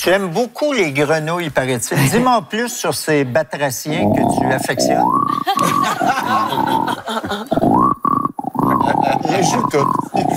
Tu aimes beaucoup les grenouilles, paraît-il. Dis-moi plus sur ces batraciens que tu affectionnes. Il joue tout.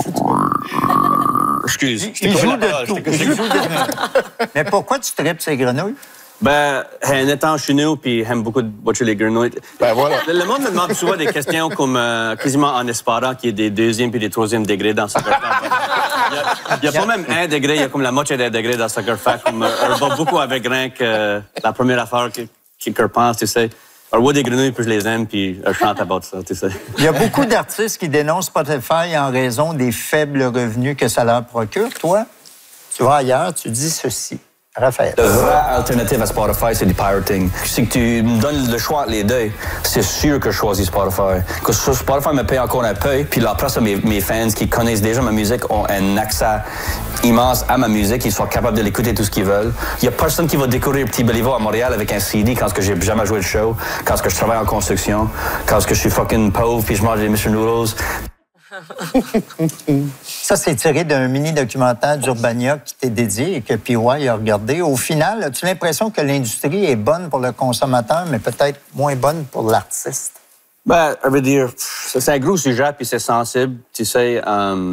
Excuse. Il joue de tout. Mais pourquoi tu tripes ces grenouilles? Ben, en étant chez nous, puis j'aime beaucoup watcher les grenouilles. Ben voilà. Le monde me demande souvent des questions comme quasiment en espérant qu'il y ait des deuxième puis des troisième degrés dans Soccer Fact. Il y a pas même 1 degré, il y a comme la moitié d'un degré dans Soccer Fact. On va beaucoup avec rien que la première affaire que pense, tu sais. Alors, ouais, des grenouilles, puis je les aime, puis je chante about ça, tu sais. Il y a beaucoup d'artistes qui dénoncent Spotify en raison des faibles revenus que ça leur procure. Toi, tu vas ailleurs, tu dis ceci. Raphaël. La vraie alternative à Spotify, c'est du pirating. Si tu me donnes le choix entre les deux, c'est sûr que je choisis Spotify. Que Spotify me paye encore un peu, puis après ça, mes fans qui connaissent déjà ma musique ont un accès immense à ma musique, ils sont capables de l'écouter tout ce qu'ils veulent. Il n'y a personne qui va découvrir Petit Béliveau à Montréal avec un CD quand j'ai jamais joué de show, quand je travaille en construction, quand je suis fucking pauvre puis je mange des Mr. Noodles. Ça, c'est tiré d'un mini-documentaire d'Urbania qui t'est dédié et que PY a regardé. Au final, as-tu l'impression que l'industrie est bonne pour le consommateur, mais peut-être moins bonne pour l'artiste? Ben, je veux dire, c'est un gros sujet, puis c'est sensible. Tu sais,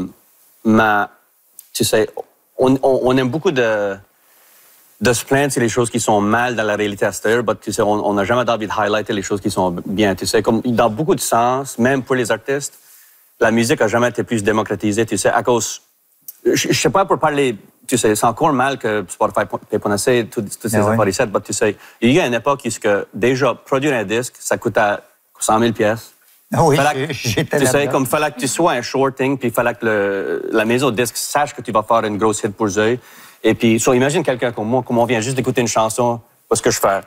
on aime beaucoup de se plaindre sur les choses qui sont mal dans la réalité à cette heure, mais tu sais, on n'a jamais envie de highlighter les choses qui sont bien. Tu sais, comme dans beaucoup de sens, même pour les artistes, la musique n'a jamais été plus démocratisée, tu sais, à cause... Je sais pas pour parler... Tu sais, c'est encore mal que Spotify paye pas assez, toutes ces affaires ici, mais tu sais, il y a une époque où déjà, produire un disque, ça coûtait 100 000 pièces. Oui, j'étais là. Tu sais, comme fallait que tu sois un shorting, puis il fallait que la maison de disque sache que tu vas faire une grosse hit pour eux. Et puis, imagine quelqu'un comme moi, comme on vient juste d'écouter une chanson, parce que je fais...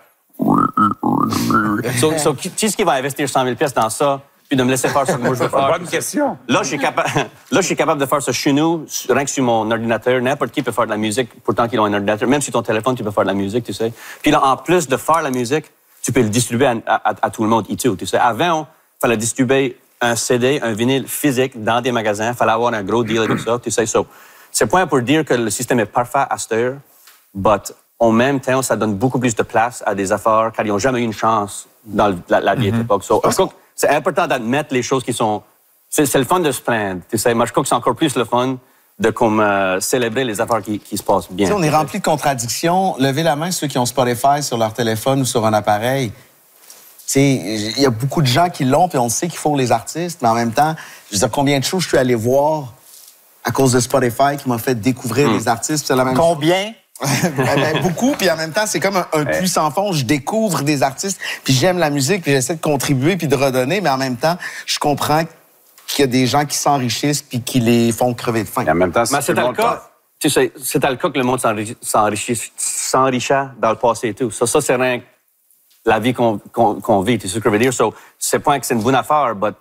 Qui est-ce qui va investir 100 000 pièces dans ça? Puis de me laisser faire ce que moi je veux faire. Bonne question. Là, je suis capable de faire ça chez nous, rien que sur mon ordinateur. N'importe qui peut faire de la musique, pourtant qu'ils ont un ordinateur. Même sur ton téléphone, tu peux faire de la musique, tu sais. Puis là, en plus de faire la musique, tu peux le distribuer à tout le monde, tu sais. Avant, il fallait distribuer un CD, un vinyle physique dans des magasins. Il fallait avoir un gros deal avec ça, tu sais. C'est point pour dire que le système est parfait à cette heure, mais en même temps, ça donne beaucoup plus de place à des affaires car ils n'ont jamais eu une chance dans la vieille époque. C'est important d'admettre les choses qui sont... C'est le fun de se plaindre. Tu sais, moi, je crois que c'est encore plus le fun de célébrer les affaires qui se passent bien. T'sais, on est rempli de contradictions. Levez la main ceux qui ont Spotify sur leur téléphone ou sur un appareil. Il y a beaucoup de gens qui l'ont, puis on sait qu'il faut les artistes, mais en même temps, je veux dire, combien de choses je suis allé voir à cause de Spotify qui m'a fait découvrir les artistes. C'est la même Combien? Beaucoup, puis en même temps, c'est comme un puits sans fond. Je découvre des artistes, puis j'aime la musique, puis j'essaie de contribuer, puis de redonner, mais en même temps, je comprends qu'il y a des gens qui s'enrichissent, puis qui les font crever de faim. Et en même temps, mais c'est le cas. Tu sais, c'est le cas que le monde s'enrichit dans le passé et tout. Ça c'est rien que la vie qu'on vit. Tu sais ce que je veux dire? C'est pas que c'est une bonne affaire, mais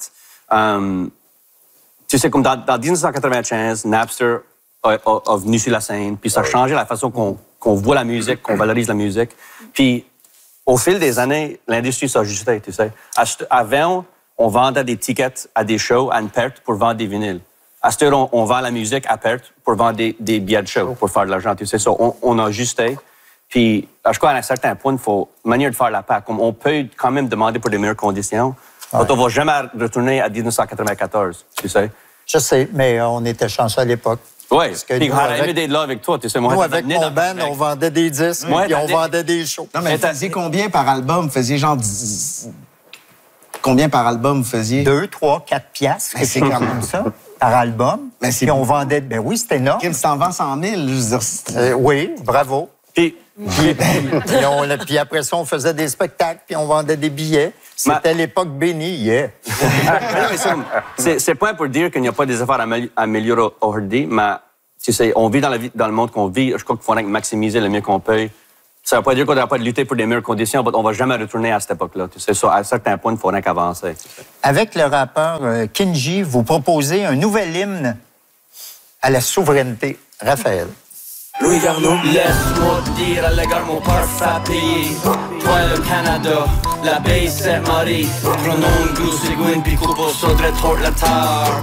tu sais, comme dans 1995, Napster a venu sur la scène, puis ça a changé la façon qu'on voit la musique, qu'on valorise la musique. Puis, au fil des années, l'industrie s'est ajustée, tu sais. Avant, on vendait des tickets à des shows à une perte pour vendre des vinyles. À cette heure, on vend la musique à perte pour vendre des billets de show, pour faire de l'argent, tu sais. On a ajusté. Puis, je crois, à un certain point, il faut une manière de faire la paix. Comme on peut quand même demander pour des meilleures conditions, mais on ne va jamais retourner à 1994, tu sais. Je sais, mais on était chanceux à l'époque. Oui, puis j'aurais aimé d'être là avec toi, tu sais. Nous, avec mon band, on vendait des disques, puis on vendait des shows. Non, mais vous faisiez combien par album? Vous faisiez genre... Combien par album vous faisiez? 2, 3, 4 piastres, c'est quand même ça, par album. Mais puis on vendait... Ben oui, c'était énorme. Si t'en vends 100 000, je veux dire... Oui, bravo. Puis après ça, on faisait des spectacles, puis on vendait des billets. C'était l'époque bénie, yeah. C'est pas pour dire qu'il n'y a pas des affaires à améliorer aujourd'hui, mais tu sais, on vit dans le monde qu'on vit. Je crois qu'il faudrait maximiser le mieux qu'on peut. Ça ne veut pas dire qu'on ne doit pas lutter pour des meilleures conditions, mais on ne va jamais retourner à cette époque-là. Tu sais, à un certain point, il faudrait qu'avancer. Tu sais. Avec le rappeur Kinji, vous proposez un nouvel hymne à la souveraineté. Raphaël. Louis Garneau. Laisse-moi te dire, allégar mon parfait pays. Toi le Canada, la baie Sainte-Marie. Prenons une gousse de puis coupe au saudre trop la terre.